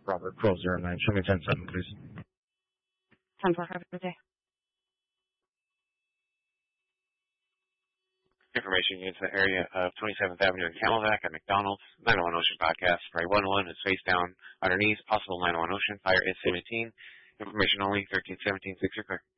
Robert 1209. Show me 10-7, please. 10-4, have a good day. Information units in the area of 27th Avenue and Camelback at McDonald's. 901 Ocean Podcast. Flight 11 is face down underneath. Possible 901 Ocean. Fire is 17. Information only. 1317. 6 are clear.